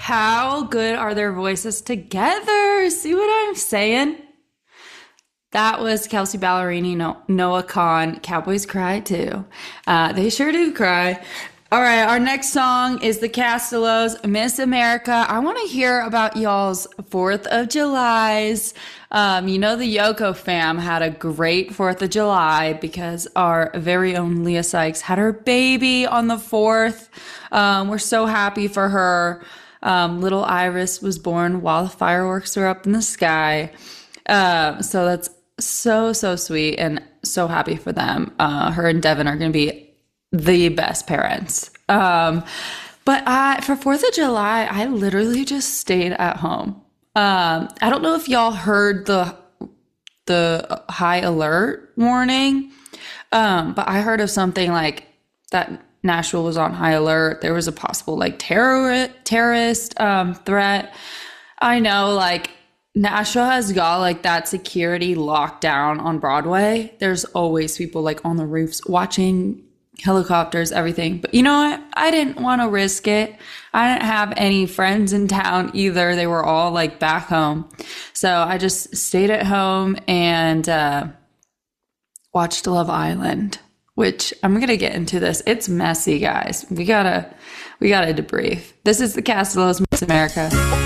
How good are their voices together? See what I'm saying? That was Kelsey Ballerini, Noah Kahn. Cowboys cry too. They sure do cry. All right, our next song is the Castellos, Miss America. I want to hear about y'all's 4th of Julys. The Yoko fam had a great 4th of July because our very own Leah Sykes had her baby on the 4th. We're so happy for her. Little Iris was born while the fireworks were up in the sky. So that's so sweet and so happy for them. Her and Devin are going to be the best parents. But for 4th of July, I literally just stayed at home. I don't know if y'all heard the high alert warning. But I heard of something like that Nashville was on high alert. There was a possible like terrorist threat. I know like Nashville has got like that security lockdown on Broadway. There's always people like on the roofs watching, helicopters, everything. But you know what? I didn't want to risk it. I didn't have any friends in town either. They were all like back home. So I just stayed at home and watched Love Island, which I'm going to get into this. It's messy, guys. We gotta debrief. This is the Castellos Miss America.